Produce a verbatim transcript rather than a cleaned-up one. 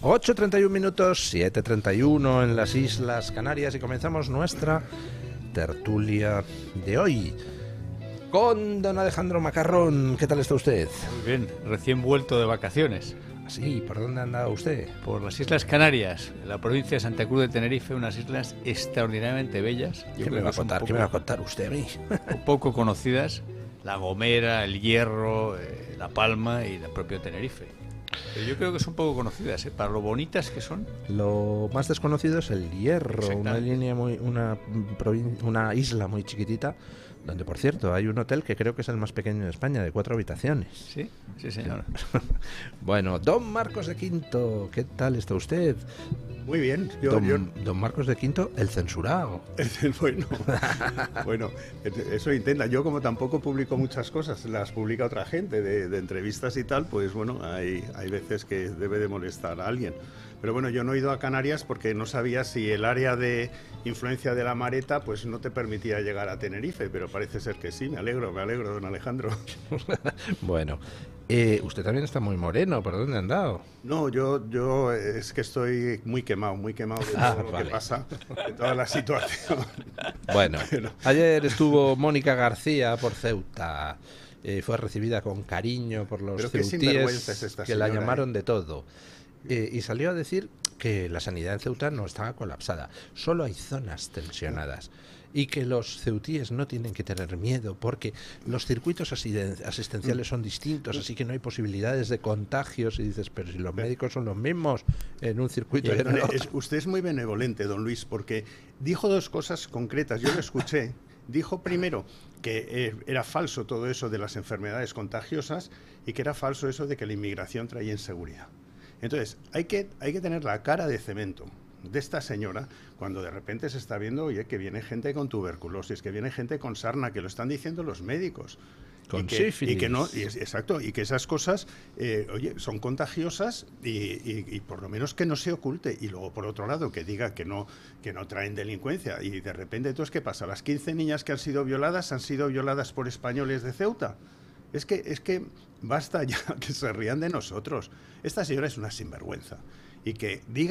ocho treinta y un minutos, siete treinta y uno en las Islas Canarias y comenzamos nuestra tertulia de hoy con don Alejandro Macarrón. ¿Qué tal está usted? Muy bien, recién vuelto de vacaciones. Sí, ¿por dónde ha andado usted? Por las Islas Canarias, la provincia de Santa Cruz de Tenerife, unas islas extraordinariamente bellas. Yo ¿Qué, me va a contar, poco, ¿Qué me va a contar usted a mí? Poco conocidas, La Gomera, El Hierro, eh, La Palma y el propio Tenerife. Pero yo creo que son poco conocidas, ¿eh? Para lo bonitas que son. Lo más desconocido es El Hierro, una línea muy, una, una isla muy chiquitita, donde, por cierto, hay un hotel que creo que es el más pequeño de España, de cuatro habitaciones. Sí, sí, señor. Bueno, don Marcos de Quinto, ¿qué tal está usted? Muy bien. Yo, don, yo... don Marcos de Quinto, el censurado. Bueno, bueno, eso intenta. Yo, como tampoco publico muchas cosas, las publica otra gente, de, de entrevistas y tal, pues bueno, hay, hay veces que debe de molestar a alguien. Pero bueno, yo no he ido a Canarias porque no sabía si el área de influencia de la Mareta pues no te permitía llegar a Tenerife, pero parece ser que sí. Me alegro, me alegro, don Alejandro. Bueno, eh, usted también está muy moreno. ¿Por dónde ha andado? No, yo, yo es que estoy muy quemado, muy quemado de todo ah, lo vale. que pasa, de toda la situación. Bueno, pero... ayer estuvo Mónica García por Ceuta. Eh, fue recibida con cariño por los ceutíes es que señora, la llamaron ¿eh? de todo. Eh, y salió a decir que la sanidad en Ceuta no estaba colapsada, solo hay zonas tensionadas y que los ceutíes no tienen que tener miedo porque los circuitos asistenciales son distintos, así que no hay posibilidades de contagios. Y dices, pero si los médicos son los mismos en un circuito y en otro. Es, usted es muy benevolente, don Luis, porque dijo dos cosas concretas, yo lo escuché. Dijo primero que eh, era falso todo eso de las enfermedades contagiosas y que era falso eso de que la inmigración traía inseguridad. Entonces, hay que, hay que tener la cara de cemento de esta señora cuando de repente se está viendo, oye, que viene gente con tuberculosis, que viene gente con sarna, que lo están diciendo los médicos. Con y que, sífilis. Y que no, y es, exacto, y que esas cosas, eh, oye, son contagiosas y, y, y por lo menos que no se oculte. Y luego, por otro lado, que diga que no, que no traen delincuencia. Y de repente, entonces, ¿qué pasa? Las quince niñas que han sido violadas han sido violadas por españoles de Ceuta. Es que, es que basta ya que se rían de nosotros. Esta señora es una sinvergüenza. Y que diga